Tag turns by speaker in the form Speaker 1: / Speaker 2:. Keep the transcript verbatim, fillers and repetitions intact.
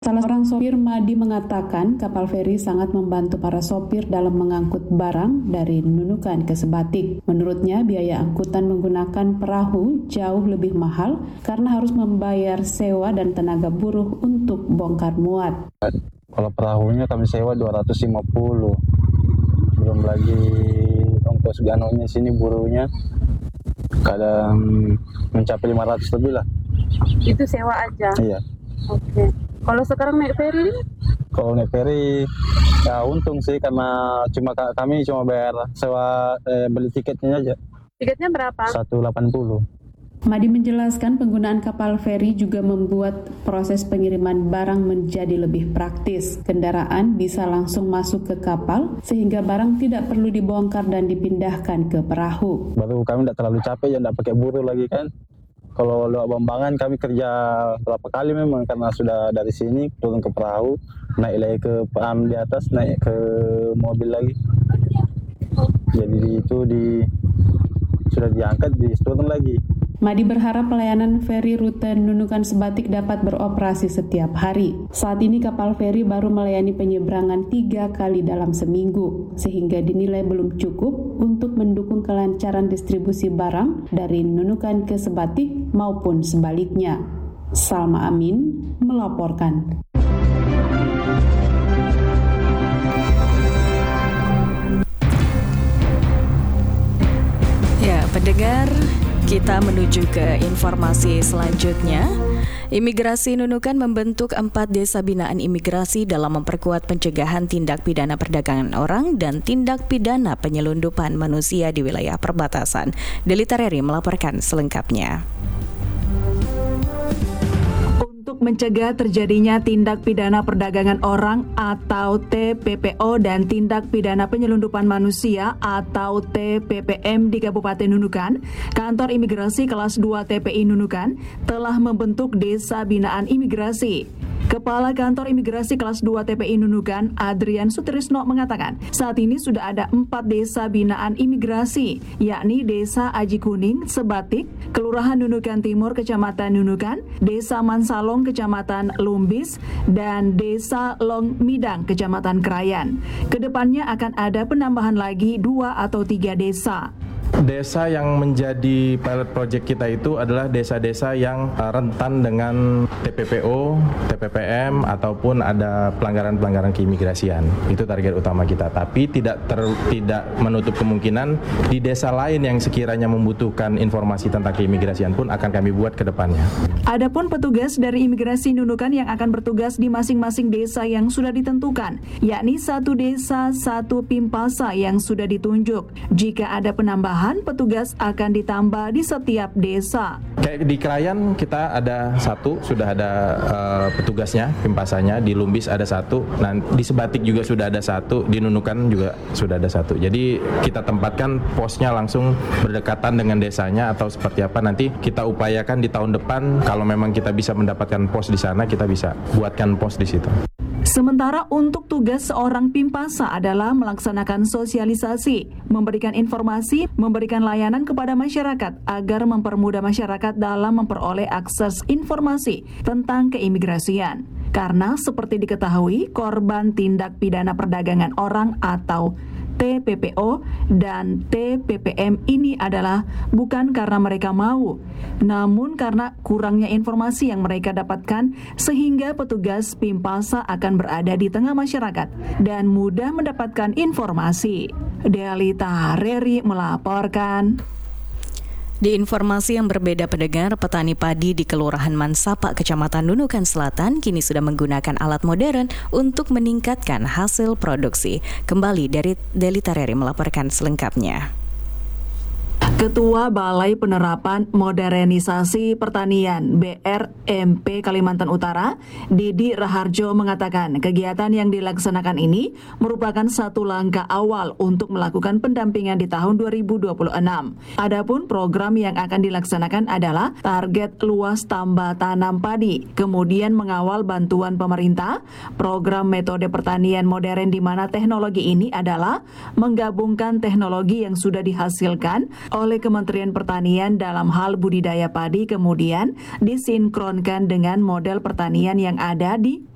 Speaker 1: Salah seorang sopir Madi mengatakan kapal feri sangat membantu para sopir dalam mengangkut barang dari Nunukan ke Sebatik. Menurutnya, biaya angkutan menggunakan perahu jauh lebih mahal karena harus membayar sewa dan tenaga buruh untuk bongkar muat.
Speaker 2: Kalau perahunya kami sewa dua ratus lima puluh, belum lagi ongkos ganonya sini buruhnya kadang mencapai lima ratus lebih lah.
Speaker 3: Itu sewa aja?
Speaker 2: Iya.
Speaker 3: Oke. Kalau sekarang naik ferry?
Speaker 2: Kalau naik ferry ya untung sih karena cuma kami cuma bayar sewa eh, beli tiketnya aja.
Speaker 3: Tiketnya berapa?
Speaker 2: seratus delapan puluh.
Speaker 1: Madi menjelaskan penggunaan kapal feri juga membuat proses pengiriman barang menjadi lebih praktis. Kendaraan bisa langsung masuk ke kapal sehingga barang tidak perlu dibongkar dan dipindahkan ke perahu.
Speaker 2: Baru kami tidak terlalu capek ya, tidak pakai buruh lagi kan. Kalau lewat Bambangan kami kerja berapa kali memang karena sudah dari sini turun ke perahu, naik lagi ke pam di atas, naik ke mobil lagi. Jadi itu di sudah diangkat, di turun lagi.
Speaker 1: Madi berharap pelayanan feri rute Nunukan Sebatik dapat beroperasi setiap hari. Saat ini kapal feri baru melayani penyeberangan tiga kali dalam seminggu, sehingga dinilai belum cukup untuk mendukung kelancaran distribusi barang dari Nunukan ke Sebatik maupun sebaliknya. Salma Amin melaporkan.
Speaker 4: Ya, pendengar, kita menuju ke informasi selanjutnya. Imigrasi Nunukan membentuk empat desa binaan imigrasi dalam memperkuat pencegahan tindak pidana perdagangan orang dan tindak pidana penyelundupan manusia di wilayah perbatasan. Delita Reri melaporkan selengkapnya.
Speaker 5: Untuk mencegah terjadinya tindak pidana perdagangan orang atau T P P O dan tindak pidana penyelundupan manusia atau T P P M di Kabupaten Nunukan, Kantor Imigrasi Kelas dua T P I Nunukan telah membentuk Desa Binaan Imigrasi. Kepala Kantor Imigrasi Kelas dua T P I Nunukan, Adrian Sutrisno mengatakan, saat ini sudah ada empat desa binaan imigrasi, yakni Desa Aji Kuning, Sebatik, Kelurahan Nunukan Timur, Kecamatan Nunukan, Desa Mansalong, Kecamatan Lumbis, dan Desa Long Midang, Kecamatan Krayan. Kedepannya akan ada penambahan lagi dua atau tiga desa.
Speaker 6: Desa yang menjadi pilot project kita itu adalah desa-desa yang rentan dengan T P P O, T P P M, ataupun ada pelanggaran-pelanggaran keimigrasian. Itu target utama kita. Tapi tidak ter, tidak menutup kemungkinan di desa lain yang sekiranya membutuhkan informasi tentang keimigrasian pun akan kami buat ke depannya.
Speaker 5: Adapun petugas dari Imigrasi Nunukan yang akan bertugas di masing-masing desa yang sudah ditentukan, yakni satu desa, satu pimpasa yang sudah ditunjuk. Jika ada penambahan, petugas akan ditambah di setiap desa.
Speaker 6: Kayak di Krayan kita ada satu, sudah ada uh, petugasnya, pimpasanya. Di Lumbis ada satu, nah di Sebatik juga sudah ada satu, di Nunukan juga sudah ada satu. Jadi kita tempatkan posnya langsung berdekatan dengan desanya atau seperti apa nanti kita upayakan di tahun depan kalau memang kita bisa mendapatkan pos di sana, kita bisa buatkan pos di situ.
Speaker 5: Sementara untuk tugas seorang pimpasa adalah melaksanakan sosialisasi, memberikan informasi, memberikan layanan kepada masyarakat agar mempermudah masyarakat dalam memperoleh akses informasi tentang keimigrasian. Karena seperti diketahui, korban tindak pidana perdagangan orang atau T P P O dan T P P M ini adalah bukan karena mereka mau, namun karena kurangnya informasi yang mereka dapatkan sehingga petugas Pimpasa akan berada di tengah masyarakat dan mudah mendapatkan informasi. Delita Reri melaporkan.
Speaker 4: Di informasi yang berbeda pendengar, petani padi di Kelurahan Mansapa, Kecamatan Nunukan Selatan kini sudah menggunakan alat modern untuk meningkatkan hasil produksi. Kembali dari Delita Reri melaporkan selengkapnya.
Speaker 5: Ketua Balai Penerapan Modernisasi Pertanian B R M P Kalimantan Utara, Didi Raharjo mengatakan kegiatan yang dilaksanakan ini merupakan satu langkah awal untuk melakukan pendampingan di tahun dua ribu dua puluh enam. Adapun program yang akan dilaksanakan adalah target luas tambah tanam padi, kemudian mengawal bantuan pemerintah, program metode pertanian modern di mana teknologi ini adalah menggabungkan teknologi yang sudah dihasilkan oleh Kementerian Pertanian dalam hal budidaya padi kemudian disinkronkan dengan model pertanian yang ada di